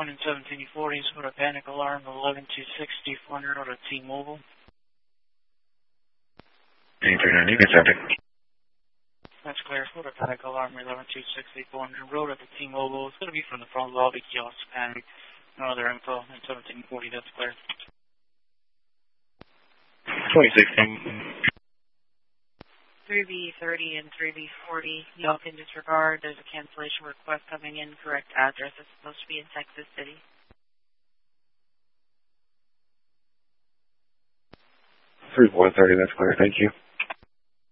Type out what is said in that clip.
1 in 1740 is with a panic alarm 11260 400 out of T-Mobile. 8390, good subject. That's clear. With a panic alarm 11260 400 road at the T-Mobile. It's going to be from the front lobby kiosk panic. No other info in 1740, that's clear. 2016. 3B30 and 3B40, y'all can disregard. There's a cancellation request coming in. Correct address. It's supposed to be in Texas City. 3430, that's clear. Thank you.